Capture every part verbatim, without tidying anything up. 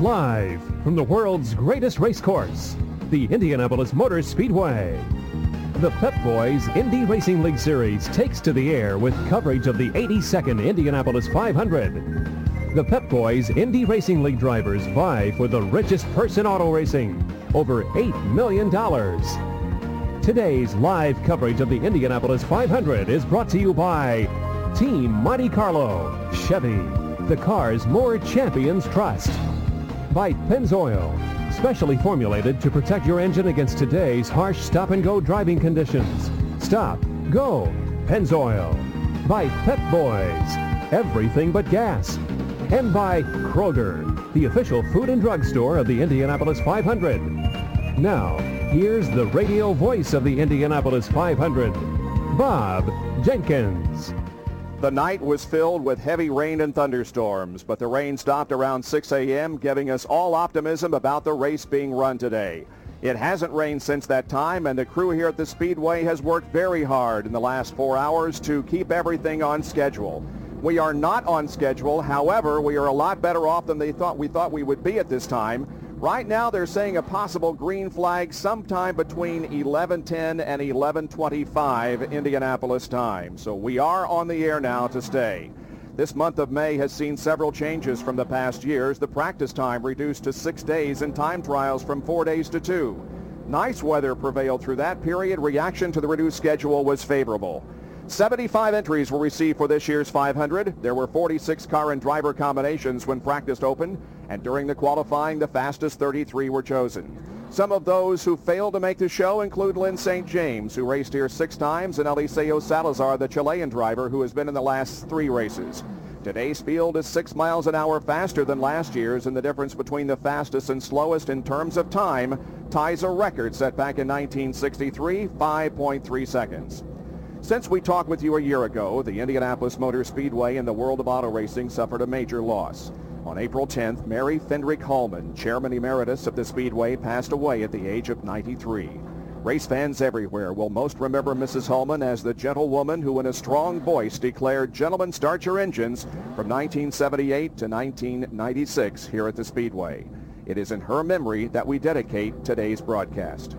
Live from the world's greatest race course, the Indianapolis Motor Speedway. The Pep Boys Indy Racing League Series takes to the air with coverage of the eighty-second Indianapolis five hundred. The Pep Boys Indy Racing League drivers vie for the richest purse in auto racing, over eight million dollars. Today's live coverage of the Indianapolis five hundred is brought to you by Team Monte Carlo, Chevy, the cars more champions trust. By Pennzoil, specially formulated to protect your engine against today's harsh stop-and-go driving conditions. Stop, go, Pennzoil. By Pep Boys, everything but gas. And by Kroger, the official food and drug store of the Indianapolis five hundred. Now, here's the radio voice of the Indianapolis five hundred, Bob Jenkins. The night was filled with heavy rain and thunderstorms, but the rain stopped around six a.m., giving us all optimism about the race being run today. It hasn't rained since that time, and the crew here at the Speedway has worked very hard in the last four hours to keep everything on schedule. We are not on schedule. However, we are a lot better off than they thought we thought we would be at this time. Right now, they're saying a possible green flag sometime between eleven ten and eleven twenty-five Indianapolis time. So we are on the air now to stay. This month of May has seen several changes from the past years. The practice time reduced to six days and time trials from four days to two. Nice weather prevailed through that period. Reaction to the reduced schedule was favorable. seventy-five entries were received for this year's five hundred. There were forty-six car and driver combinations when practice opened, and during the qualifying, the fastest thirty-three were chosen. Some of those who failed to make the show include Lynn Saint James, who raced here six times, and Eliseo Salazar, the Chilean driver, who has been in the last three races. Today's field is six miles an hour faster than last year's, and the difference between the fastest and slowest in terms of time ties a record set back in nineteen sixty-three, five point three seconds. Since we talked with you a year ago, the Indianapolis Motor Speedway and the world of auto racing suffered a major loss. On April tenth, Mary Fendrick Hallman, chairman emeritus of the Speedway, passed away at the age of ninety-three. Race fans everywhere will most remember Missus Hallman as the gentlewoman who in a strong voice declared, "Gentlemen, start your engines," from nineteen seventy-eight to nineteen ninety-six here at the Speedway. It is in her memory that we dedicate today's broadcast.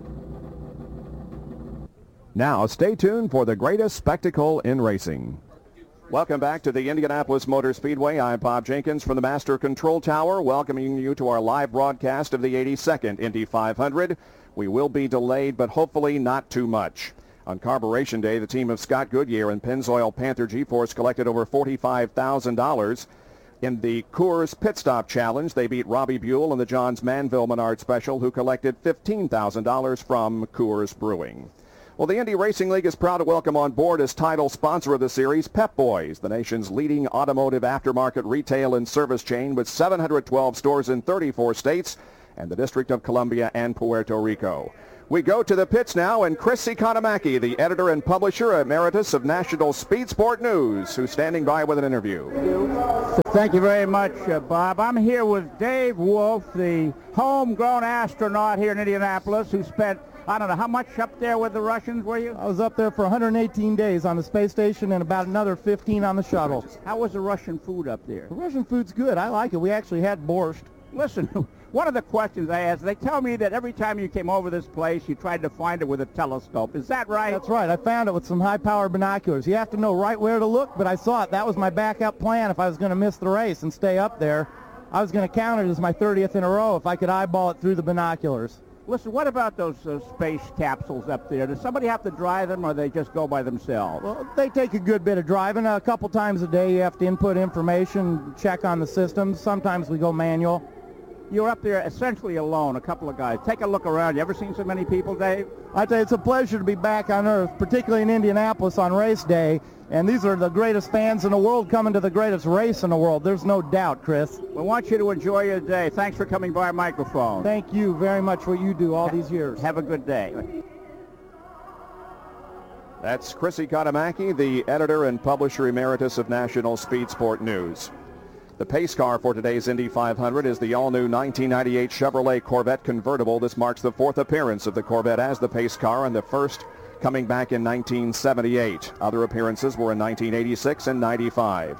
Now, stay tuned for the greatest spectacle in racing. Welcome back to the Indianapolis Motor Speedway. I'm Bob Jenkins from the Master Control Tower, welcoming you to our live broadcast of the eighty-second Indy five hundred. We will be delayed, but hopefully not too much. On Carburation Day, the team of Scott Goodyear and Pennzoil Panther G-Force collected over forty-five thousand dollars. In the Coors Pit Stop Challenge, they beat Robbie Buell and the Johns Manville Menard Special, who collected fifteen thousand dollars from Coors Brewing. Well, the Indy Racing League is proud to welcome on board as title sponsor of the series Pep Boys, the nation's leading automotive aftermarket retail and service chain with seven hundred twelve stores in thirty-four states and the District of Columbia and Puerto Rico. We go to the pits now, and Chris Economaki, the editor and publisher emeritus of National Speed Sport News, who's standing by with an interview. Thank you very much, uh, Bob. I'm here with Dave Wolf, the homegrown astronaut here in Indianapolis, who spent, I don't know, how much up there with the Russians were you? I was up there for one hundred eighteen days on the space station and about another fifteen on the shuttle. How was the Russian food up there? The Russian food's good. I like it. We actually had borscht. Listen, one of the questions I asked, they tell me that every time you came over this place, you tried to find it with a telescope. Is that right? That's right. I found it with some high-power binoculars. You have to know right where to look, but I saw it. That was my backup plan if I was going to miss the race and stay up there. I was going to count it as my thirtieth in a row if I could eyeball it through the binoculars. Listen, what about those uh, space capsules up there? Does somebody have to drive them, or they just go by themselves? Well, they take a good bit of driving. A couple times a day you have to input information, check on the systems. Sometimes we go manual. You're up there essentially alone, a couple of guys. Take a look around. You ever seen so many people, Dave? I tell you, it's a pleasure to be back on Earth, particularly in Indianapolis on race day. And these are the greatest fans in the world coming to the greatest race in the world. There's no doubt, Chris. We want you to enjoy your day. Thanks for coming by our microphone. Thank you very much for what you do all these years. Have a good day. That's Chris Economaki, the editor and publisher emeritus of National Speed Sport News. The pace car for today's Indy five hundred is the all-new nineteen ninety-eight Chevrolet Corvette convertible. This marks the fourth appearance of the Corvette as the pace car and the first coming back in nineteen seventy-eight. Other appearances were in nineteen eighty-six and ninety-five.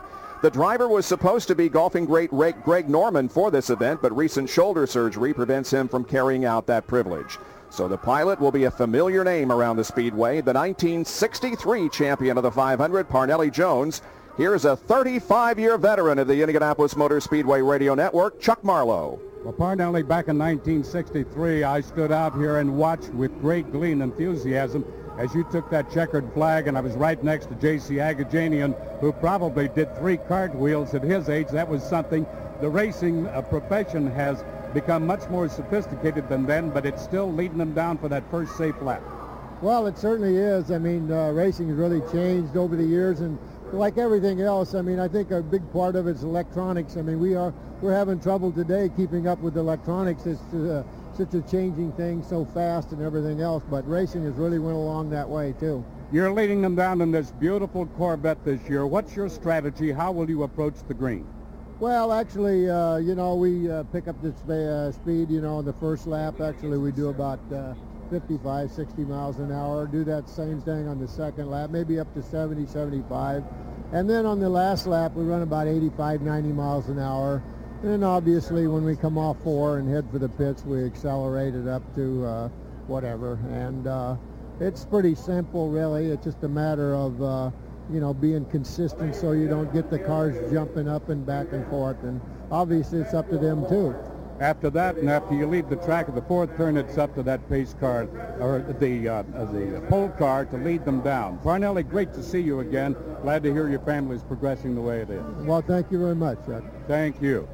The driver was supposed to be golfing great Greg Norman for this event, but recent shoulder surgery prevents him from carrying out that privilege. So the pilot will be a familiar name around the Speedway, the nineteen sixty-three champion of the five hundred, Parnelli Jones. Here's a thirty-five-year veteran of the Indianapolis Motor Speedway Radio Network, Chuck Marlowe. Well, Parnelli, back in nineteen sixty-three, I stood out here and watched with great glee and enthusiasm as you took that checkered flag, and I was right next to J C Agajanian, who probably did three cartwheels at his age. That was something. The racing uh, profession has become much more sophisticated than then, but it's still leading them down for that first safe lap. Well, it certainly is. I mean, uh, racing has really changed over the years, and like everything else, I mean, I think a big part of it is electronics. I mean, we are, we're having trouble today keeping up with electronics. It's uh, such a changing thing so fast and everything else, but racing has really went along that way too. You're leading them down in this beautiful Corvette this year. What's your strategy? How will you approach the green? Well, actually, uh, you know, we uh, pick up the sp- uh, speed, you know, on the first lap. Actually, we do about uh, fifty-five, sixty miles an hour. Do that same thing on the second lap, maybe up to seventy, seventy-five. And then on the last lap, we run about eighty-five, ninety miles an hour. And then obviously when we come off four and head for the pits, we accelerate it up to uh, whatever. And uh, it's pretty simple, really. It's just a matter of, uh, you know, being consistent so you don't get the cars jumping up and back and forth. And obviously it's up to them, too. After that, and after you leave the track at the fourth turn, it's up to that pace car, or the uh, the pole car, to lead them down. Parnelli, great to see you again. Glad to hear your family's progressing the way it is. Well, thank you very much, Chuck. Thank you.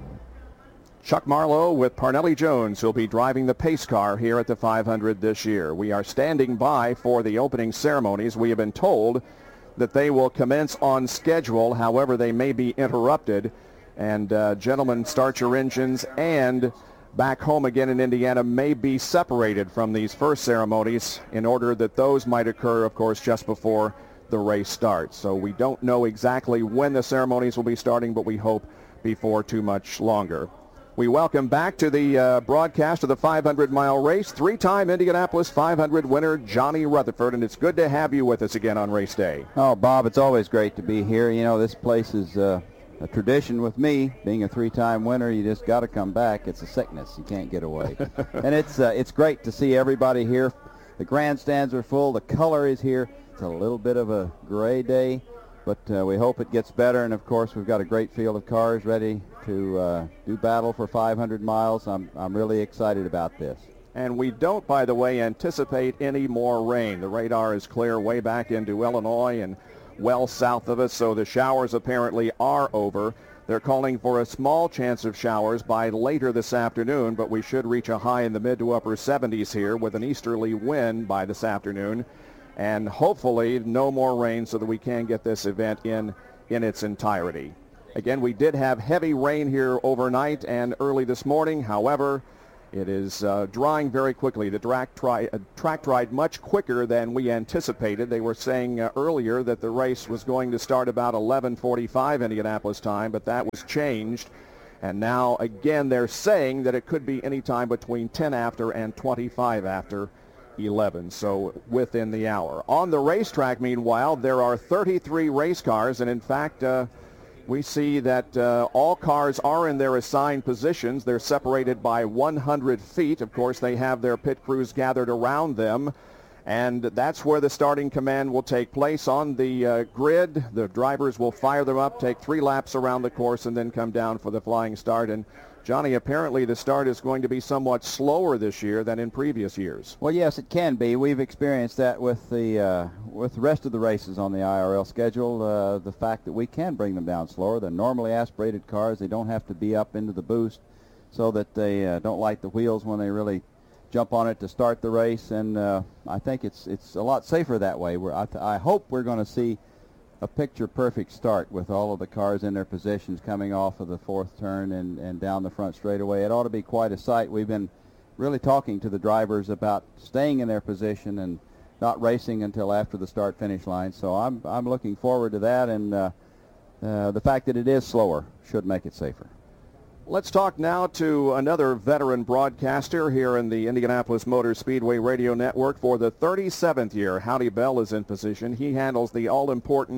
Chuck Marlowe with Parnelli Jones, who'll be driving the pace car here at the five hundred this year. We are standing by for the opening ceremonies. We have been told that they will commence on schedule. However, they may be interrupted. And uh, gentlemen, start your engines, and back home again in Indiana may be separated from these first ceremonies in order that those might occur, of course, just before the race starts. So we don't know exactly when the ceremonies will be starting, but we hope before too much longer. We welcome back to the uh, broadcast of the five hundred mile race, three-time Indianapolis five hundred winner Johnny Rutherford, and it's good to have you with us again on race day. Oh, Bob, it's always great to be here. You know, this place is uh, a tradition with me. Being a three-time winner, you just got to come back. It's a sickness. You can't get away. And it's uh, it's great to see everybody here. The grandstands are full. The color is here. It's a little bit of a gray day, but uh, we hope it gets better. And, of course, we've got a great field of cars ready to uh, do battle for five hundred miles. I'm, I'm really excited about this. And we don't, by the way, anticipate any more rain. The radar is clear way back into Illinois and well south of us, so the showers apparently are over. They're calling for a small chance of showers by later this afternoon, but we should reach a high in the mid to upper seventies here with an easterly wind by this afternoon. And hopefully no more rain so that we can get this event in in its entirety. Again, we did have heavy rain here overnight and early this morning. However, it is uh, drying very quickly. The track, tri- uh, track dried much quicker than we anticipated. They were saying uh, earlier that the race was going to start about eleven forty-five Indianapolis time, but that was changed. And now, again, they're saying that it could be any time between ten after and twenty-five after eleven, so within the hour. On the racetrack, meanwhile, there are thirty-three race cars, and in fact, uh, we see that uh, all cars are in their assigned positions. They're separated by one hundred feet. Of course, they have their pit crews gathered around them, and that's where the starting command will take place on the uh, grid. The drivers will fire them up, take three laps around the course, and then come down for the flying start. And Johnny, apparently the start is going to be somewhat slower this year than in previous years. Well, yes, it can be. We've experienced that with the uh, with the rest of the races on the I R L schedule. Uh, the fact that we can bring them down slower. They're normally aspirated cars. They don't have to be up into the boost so that they uh, don't light the wheels when they really jump on it to start the race. And uh, I think it's it's a lot safer that way. We're, I, th- I hope we're going to see a picture-perfect start with all of the cars in their positions coming off of the fourth turn and, and down the front straightaway. It ought to be quite a sight. We've been really talking to the drivers about staying in their position and not racing until after the start-finish line. So I'm I'm looking forward to that, and uh, uh, the fact that it is slower should make it safer. Let's talk now to another veteran broadcaster here in the Indianapolis Motor Speedway Radio Network. For the thirty-seventh year, Howdy Bell is in position. He handles the all-important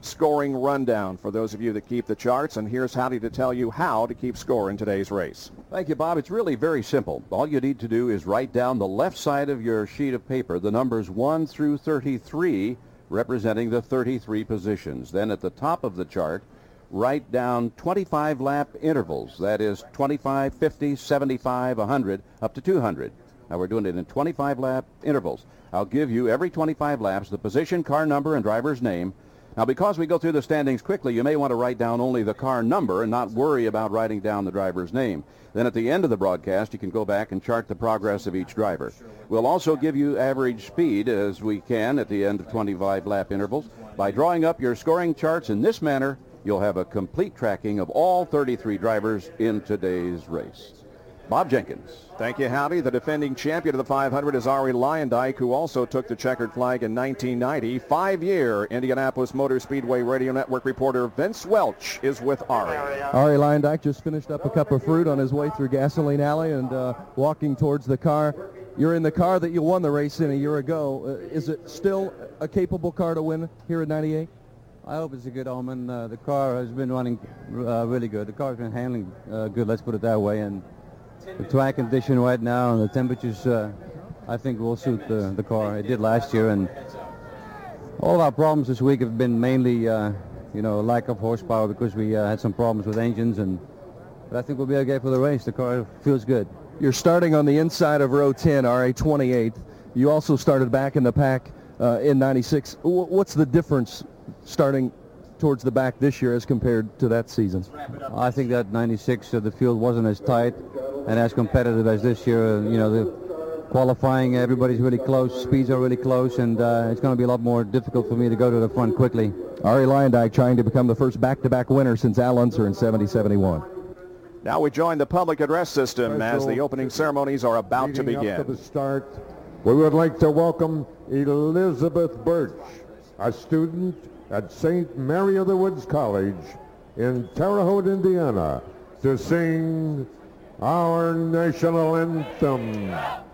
scoring rundown for those of you that keep the charts. And here's Howdy to tell you how to keep score in today's race. Thank you, Bob. It's really very simple. All you need to do is write down the left side of your sheet of paper the numbers one through thirty-three, representing the thirty-three positions. Then at the top of the chart, write down twenty-five lap intervals. That is twenty-five, fifty, seventy-five, one hundred, up to two hundred. Now we're doing it in twenty-five lap intervals. I'll give you every twenty-five laps the position, car number, and driver's name. Now, because we go through the standings quickly, you may want to write down only the car number and not worry about writing down the driver's name. Then at the end of the broadcast, you can go back and chart the progress of each driver. We'll also give you average speed as we can at the end of twenty-five lap intervals. By drawing up your scoring charts in this manner, you'll have a complete tracking of all thirty-three drivers in today's race. Bob Jenkins. Thank you, Howdy. The defending champion of the five hundred is Arie Luyendyk, who also took the checkered flag in nineteen ninety. Five-year Indianapolis Motor Speedway Radio Network reporter Vince Welch is with Arie. Arie Luyendyk just finished up a cup of fruit on his way through Gasoline Alley and uh, walking towards the car. You're in the car that you won the race in a year ago. Uh, is it still a capable car to win here at ninety-eight? I hope it's a good omen. Uh, the car has been running uh, really good. The car's been handling uh, good, let's put it that way. And the track condition right now and the temperatures, uh, I think, will suit the, the car. It did last year, and all of our problems this week have been mainly, uh, you know, lack of horsepower because we uh, had some problems with engines, and but I think we'll be okay for the race. The car feels good. You're starting on the inside of row ten, R A twenty-eight. You also started back in the pack uh, in ninety-six. W- what's the difference starting towards the back this year as compared to that season? I think that ninety-six, uh, the field wasn't as tight and as competitive as this year. Uh, you know, the qualifying, everybody's really close, speeds are really close, and uh, it's going to be a lot more difficult for me to go to the front quickly. Arie Luyendyk trying to become the first back-to-back winner since Al Unser in seventy seventy-one. Now we join the public address system as the opening ceremonies are about to begin. Up to the start, we would like to welcome Elizabeth Birch, a student at Saint Mary of the Woods College in Terre Haute, Indiana, to sing our national anthem.